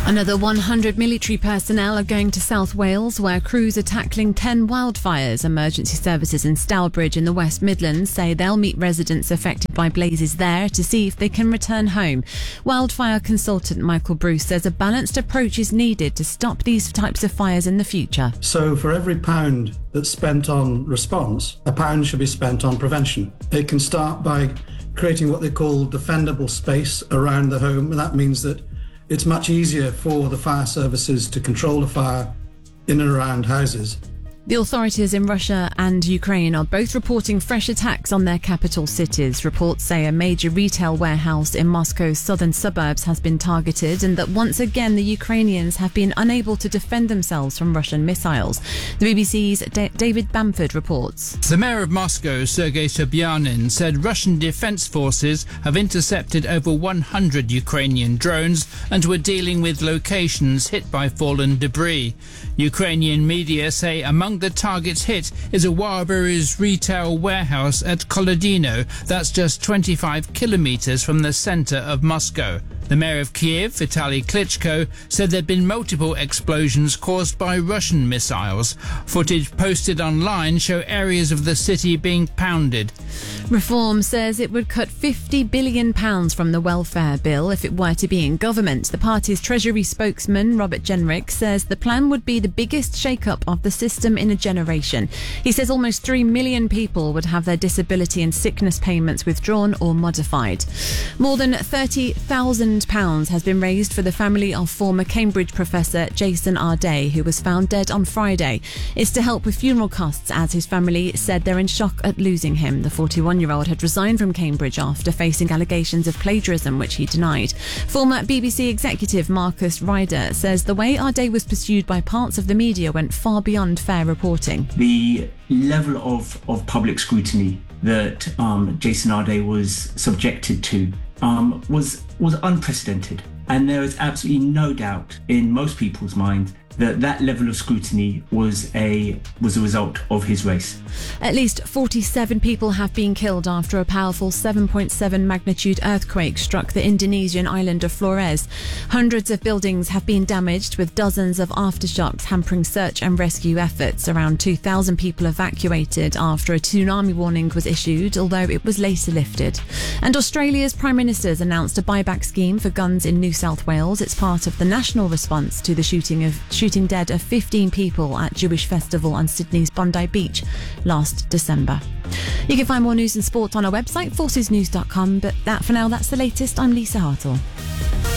Another 100 military personnel are going to South Wales, where crews are tackling 10 wildfires. Emergency services in Stourbridge in the West Midlands say they'll meet residents affected by blazes there to see if they can return home. Wildfire consultant Michael Bruce says a balanced approach is needed to stop these types of fires in the future. So for every pound that's spent on response, a pound should be spent on prevention. It can start by creating what they call defendable space around the home, and that means that it's much easier for the fire services to control a fire in and around houses. The authorities in Russia and Ukraine are both reporting fresh attacks on their capital cities. Reports say a major retail warehouse in Moscow's southern suburbs has been targeted, and that once again the Ukrainians have been unable to defend themselves from Russian missiles. The BBC's David Bamford reports. The mayor of Moscow, Sergei Sobyanin, said Russian defense forces have intercepted over 100 Ukrainian drones and were dealing with locations hit by fallen debris. Ukrainian media say among the targets hit is a Wildberries retail warehouse at Kolodino, that's just 25 kilometres from the centre of Moscow. The mayor of Kiev, Vitaly Klitschko, said there'd been multiple explosions caused by Russian missiles. Footage posted online show areas of the city being pounded. Reform says it would cut £50 billion from the welfare bill if it were to be in government. The party's Treasury spokesman, Robert Jenrick, says the plan would be the biggest shake-up of the system in a generation. He says almost 3 million people would have their disability and sickness payments withdrawn or modified. More than £30,000 has been raised for the family of former Cambridge professor Jason Arday, who was found dead on Friday. It's to help with funeral costs, as his family said they're in shock at losing him. The 41-year-old had resigned from Cambridge after facing allegations of plagiarism, which he denied. Former BBC executive Marcus Ryder says the way Arday was pursued by parts of the media went far beyond fair reporting. The level of public scrutiny that Jason Arday was subjected to was unprecedented, and there is absolutely no doubt in most people's mind that level of scrutiny was a result of his race. At least 47 people have been killed after a powerful 7.7 magnitude earthquake struck the Indonesian island of Flores. Hundreds of buildings have been damaged, with dozens of aftershocks hampering search and rescue efforts. Around 2,000 people evacuated after a tsunami warning was issued, although it was later lifted. And Australia's Prime Minister's announced a buyback scheme for guns in New South Wales. It's part of the national response to the shooting dead of 15 people at Jewish festival on Sydney's Bondi Beach last December. You can find more news and sport on our website, forcesnews.com, but for now, that's the latest. I'm Lisa Hartle.